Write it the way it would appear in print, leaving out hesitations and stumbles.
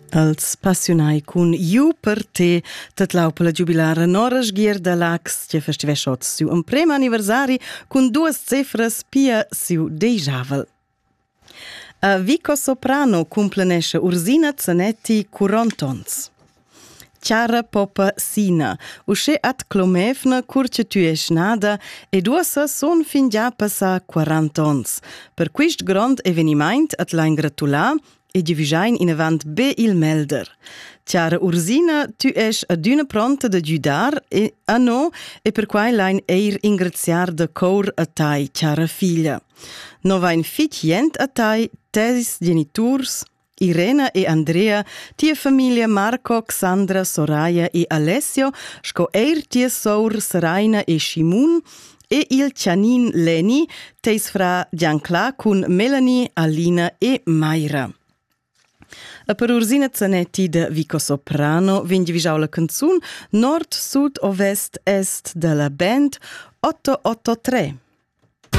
Als passionai cun Ju per te, tatlau per la giubilara Nora Sghier da Lax, che festivesciot su un prem anniversari cun 2 cifras pia su deijavel. A Vico Soprano cumplenesce Ursina Zanetti 40 ons. Ciara Popa Sina, usce at Clomevna curce tu es nada e duossa son fin già passa 40 ons. Per quist grand eveniment at la ingratulà e divisain in avant be il melder. Ciara Ursina, tu es adüna pronta da giudar e a no e per quai lain eir ingraziar da cor a tai, Ciara figlia. No vain fitient a tai, tes geniturs, Irena e Andrea, tia famiglia Marco, Xandra, Soraya e Alessio, sco eir tia sour Saraina e Shimun, e il cianin Leni, teis fra Giancla cun Melanie, Alina e Mayra. A per Ursina Zanetti de Vico Soprano vegn visau la canzun Nord, Sud, Ovest, Est de la band 883.